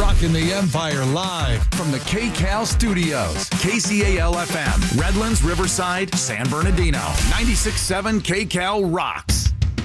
Rocking the Empire live from the KCAL studios. KCAL FM, Redlands, Riverside, San Bernardino. 96.7 KCAL rocks.